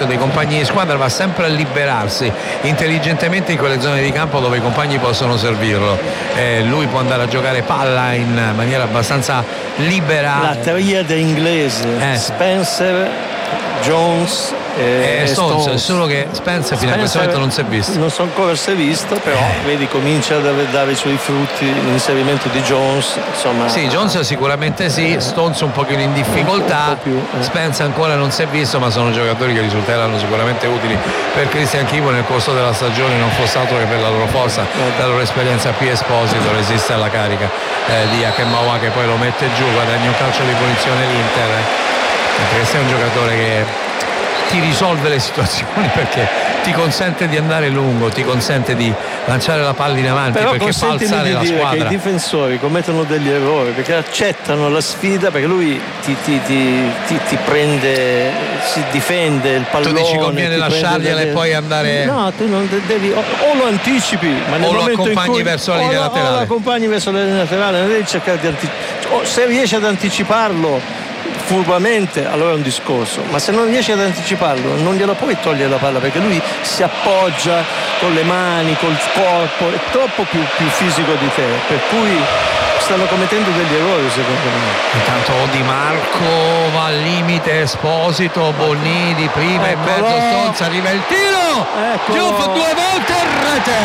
rispetto dei compagni di squadra, va sempre a liberarsi intelligentemente in quelle zone di campo dove i compagni possono servirlo. Lui può andare a giocare palla in maniera abbastanza libera. La triade inglese, Spencer, Jones e Stones, solo che Spencer fino a questo momento non si è visto. Non so ancora se è visto, però vedi, comincia a dare i suoi frutti l'inserimento di Jones, insomma. Sì, Jones sicuramente sì, Stones un pochino in difficoltà, Spencer ancora non si è visto, ma sono giocatori che risulteranno sicuramente utili per Christian Chivo nel corso della stagione, non fosse altro che per la loro forza, la loro esperienza più Esposito, resiste alla carica di Akemawa, che poi lo mette giù, guadagna un calcio di punizione l'Inter, perché sei un giocatore che ti risolve le situazioni, perché ti consente di andare lungo, ti consente di lanciare la palla in avanti, però perché fa alzare la squadra. Che i difensori commettono degli errori perché accettano la sfida, perché lui ti prende, si difende il pallone. Tu dici conviene lasciargliela e poi andare. No, tu non devi, o lo anticipi, ma nel o lo momento accompagni in cui, verso la linea laterale. O lo accompagni verso la linea laterale, non devi cercare di se riesci ad anticiparlo furbamente, allora è un discorso, ma se non riesci ad anticiparlo non gliela puoi togliere la palla, perché lui si appoggia con le mani, col corpo, è troppo più fisico di te, per cui stanno commettendo degli errori secondo me. Intanto Di Marco va al limite, Esposito, Bonnini prima e mezzo, Stones, arriva il tiro, Diouf 2 volte e rete,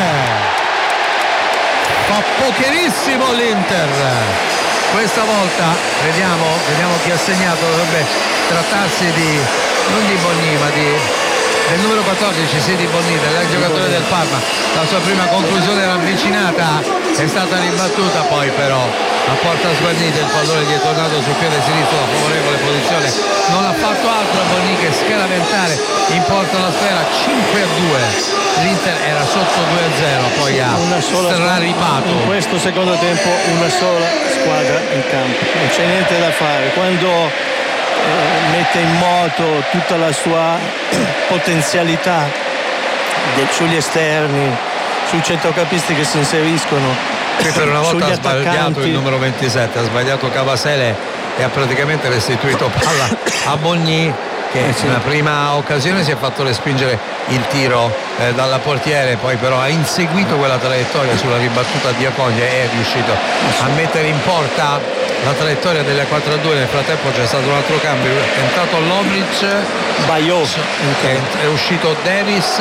fa pocherissimo l'Inter. Questa volta vediamo chi ha segnato, dovrebbe trattarsi non di Bonnini, ma del numero 14, sì, di Bonnini, del giocatore del Parma. La sua prima conclusione era avvicinata, è stata ribattuta, poi però a porta sguarnita il pallone gli è tornato sul piede sinistro, la favorevole posizione non ha fatto altro, Bonnini che scaraventare in porta la sfera. 5-2, l'Inter era sotto 2-0, poi ha straripato. In questo secondo tempo una sola squadra in campo, non c'è niente da fare. Quando mette in moto tutta la sua potenzialità sugli esterni, sui centrocampisti che si inseriscono, che per una volta ha sbagliato il numero 27, ha sbagliato Cavasele e ha praticamente restituito palla a Bogni, che nella prima occasione si è fatto respingere il tiro dalla portiere, poi però ha inseguito quella traiettoria sulla ribattuta di Acoglia e è riuscito a mettere in porta la traiettoria delle 4-2. Nel frattempo c'è stato un altro cambio, è entrato Lovric, Baio, è uscito Davis,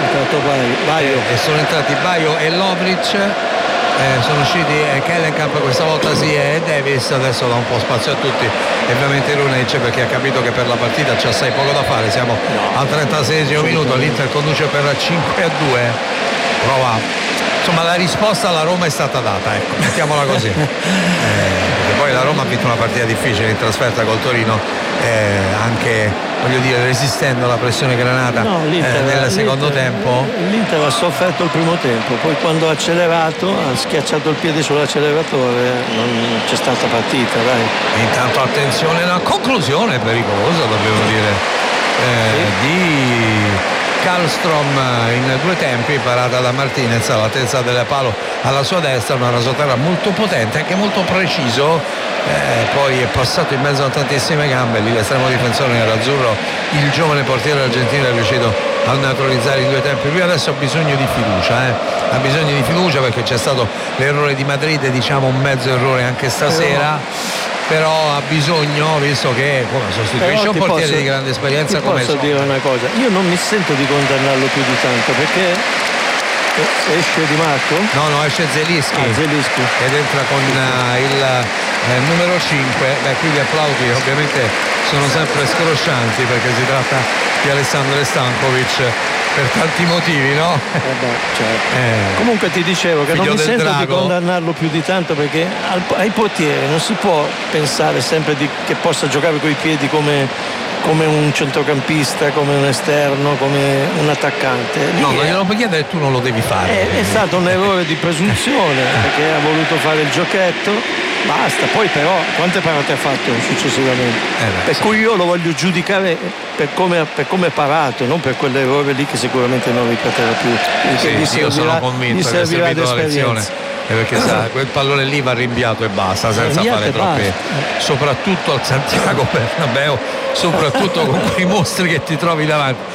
e sono entrati Baio e Lovric. Sono usciti Kellenkamp questa volta sì e Davis, adesso dà un po' spazio a tutti e ovviamente Runeic, perché ha capito che per la partita c'è assai poco da fare. Siamo al 36esimo minuto, l'Inter conduce per 5-2, prova, insomma la risposta alla Roma è stata data, ecco, mettiamola così. Perché poi la Roma ha vinto una partita difficile in trasferta col Torino, anche, voglio dire, resistendo alla pressione granata nel secondo tempo. L'Inter ha sofferto il primo tempo, poi quando ha accelerato, ha schiacciato il piede sull'acceleratore, non c'è stata partita, dai. Intanto attenzione, una conclusione pericolosa, dobbiamo dire, di Karlstrom in 2 tempi, parata da Martinez all'altezza del palo alla sua destra, una rasoterra molto potente, anche molto preciso, poi è passato in mezzo a tantissime gambe, lì l'estremo difensore nerazzurro, il giovane portiere argentino, è riuscito a neutralizzare in 2 tempi. Lui adesso ha bisogno di fiducia, perché c'è stato l'errore di Madrid, diciamo un mezzo errore anche stasera, però ha bisogno, visto che sostituisce un portiere di grande esperienza come posso dire una cosa, io non mi sento di condannarlo più di tanto, perché esce Di Marco? No, esce Zelinski ed entra con il numero 5. Qui gli applausi ovviamente sono sempre scroscianti, perché si tratta di Alessandro Stankovic per tanti motivi, no? Certo. Comunque ti dicevo che non mi sento di condannarlo più di tanto, perché ai portieri non si può pensare sempre che possa giocare coi piedi come un centrocampista, come un esterno, come un attaccante. No, non glielo puoi chiedere, tu non lo devi fare. È stato un errore di presunzione, perché ha voluto fare il giochetto, basta. Poi però quante parate ha fatto successivamente? Per cui io lo voglio giudicare per come è parato, non per quell'errore lì che sicuramente non ripeterà più. Io sono convinto che ha servito la lezione. Perché quel pallone lì va rinviato e basta, senza fare troppi, soprattutto al Santiago Bernabéu, soprattutto con quei mostri che ti trovi davanti.